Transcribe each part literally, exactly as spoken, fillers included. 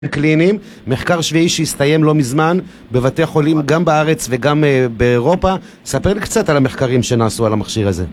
קליניים, מחקר שביעי שהסתיים לא מזמן בבתי חולים גם בארץ וגם uh, באירופה. ספר לי קצת על המחקרים שנעשו על המכשיר הזה.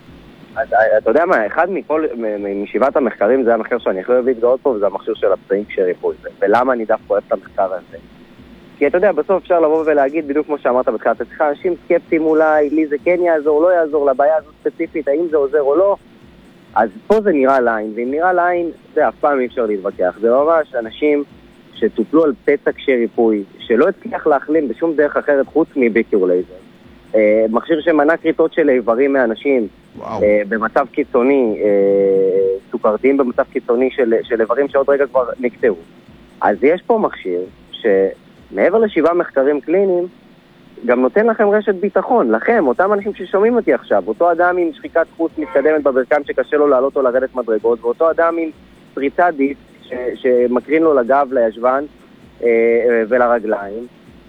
אתה יודע מה, אחד מכל, משבעת המחקרים זה המחקר שאני הכי אוהב להתגאות פה, וזה המכשיר של הפצעים כשריפוי. ולמה אני דווקא אוהב את המחקר הזה? כי אתה יודע, בסוף אפשר לבוא ולהגיד, בדיוק כמו שאמרת בתחילת השיחה, אנשים סקפטיים אולי, לי זה כן יעזור, לא יעזור, לבעיה הזו ספציפית, האם זה עוזר או לא. אז פה זה נראה לעין, ואם נראה לעין, זה אף פעם אי אפשר להתווכח. זה ממש אנשים שטופלו על פצע כשריפוי, שלא הצליח להחלים בשום דרך אחרת חוץ מביקור לייזר. אה, מכשיר שמנע קריטות של איברים מאנשים, אה, במצב קיצוני, אה, סוכרתיים במצב קיצוני של, של איברים שעוד רגע כבר נקטעו. אז יש פה מכשיר שמעבר לשבעה מחקרים קליניים, גם נותן לכם רשת ביטחון, לכם, אותם אנשים ששומעים אותי עכשיו, אותו אדם עם שחיקת חוץ מתקדמת בברכיים שקשה לו לעלות או לרדת מדרגות, ואותו אדם עם פריצת דיסק ש- שמקרין לו לגב, לישבן אה, ולרגליים,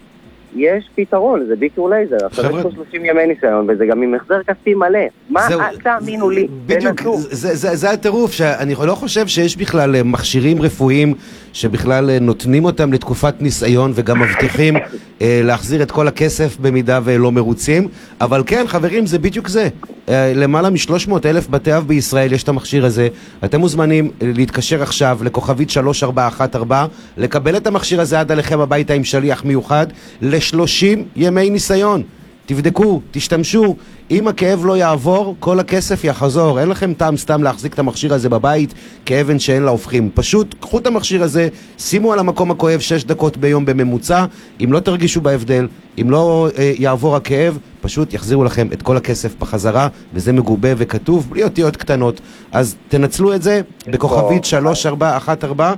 יש פתרון, זה ביקור לייזר. עכשיו יש פה שלושים ימי ניסיון, וזה גם עם החזר כספי מלא. מה תאמינו לי? בדיוק, זה, זה, זה הטירוף, שאני לא חושב שיש בכלל מכשירים רפואיים שבכלל נותנים אותם לתקופת ניסיון וגם מבטיחים אה, להחזיר את כל הכסף במידה ולא מרוצים. אבל כן, חברים, זה בדיוק זה. אה, למעלה מ-שלוש מאות אלף בתי אב בישראל יש את המכשיר הזה. אתם מוזמנים להתקשר עכשיו לכוכבית שלוש ארבע אחת ארבע, לקבל את המכשיר הזה עד עליכם הביתה עם שליח מיוחד ל-שלושים ימי ניסיון. תבדקו, תשתמשו. אם הכאב לא יעבור, כל הכסף יחזור. אין לכם טעם סתם להחזיק את המכשיר הזה בבית כאבן שאין לה הופכים. פשוט קחו את המכשיר הזה, שימו על המקום הכואב שש דקות ביום בממוצע. אם לא תרגישו בהבדל, אם לא אה, יעבור הכאב, פשוט יחזירו לכם את כל הכסף בחזרה, וזה מגובה וכתוב בלי אותיות קטנות. אז תנצלו את זה בכוכבית שלוש ארבע אחת ארבע.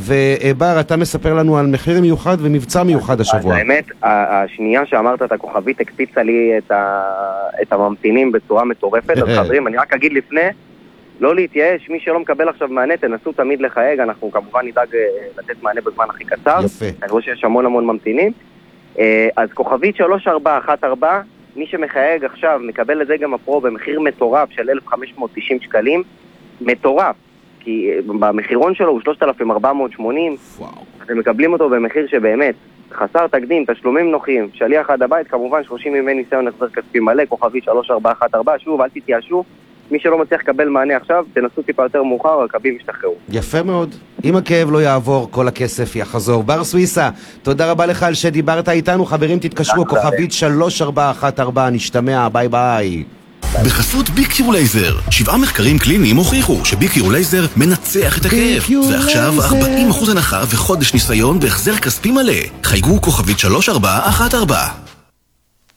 ובר, אתה מספר לנו על מחיר מיוחד ומבצע מיוחד השבוע. אז האמת, השנייה שאמרת את הכוכבית הקפיצה לי את, ה... את הממתינים בצורה מטורפת. אז חברים, אני רק אגיד לפני, לא להתייאש, מי שלא מקבל עכשיו מענה, תנסו תמיד לחייג, אנחנו כמובן נדאג לתת מענה בזמן הכי קצר. יפה. אני רואה שיש המון המון ממתינים. אז כוכבית שלוש ארבע אחת ארבע, מי שמחייג עכשיו מקבל לזה גם הפרו במחיר מטורף של אלף חמש מאות תשעים שקלים. מטורף, כי במחירון שלו הוא שלושת אלפים ארבע מאות שמונים. וואו. אתם מקבלים אותו במחיר שבאמת חסר תקדים, תשלומים נוחים, שליח עד הבית, כמובן שלושים ימי ניסיון החזר כספי מלא, כוכבית שלוש ארבע אחת ארבע. שוב, אל תתייאשו, מי שלא מצליח לקבל מענה עכשיו, תנסו טיפה יותר מאוחר, הקבים ישתחררו. יפה מאוד. אם הכאב לא יעבור, כל הכסף יחזור. בר סוויסה, תודה רבה לך על שדיברת איתנו. חברים, תתקשרו, כוכבית שלוש ארבע אחת ארבע, נשתמע, ביי ביי. בחסות ביקור לייזר, שבעה מחקרים קליניים הוכיחו שביקור לייזר מנצח את הכאב. ועכשיו ארבעים אחוז הנחה וחודש ניסיון בהחזר כספי מלא. חייגו כוכבית שלוש ארבע אחת ארבע.